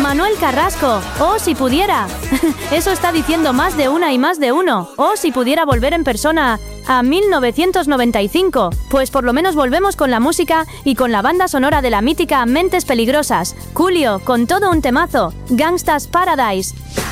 Manuel Carrasco. ¡Oh, si pudiera! Eso está diciendo más de una y más de uno. ¡Oh, si pudiera volver en persona a 1995! Pues por lo menos volvemos con la música y con la banda sonora de la mítica Mentes Peligrosas. Coolio, con todo un temazo. Gangsta's Paradise.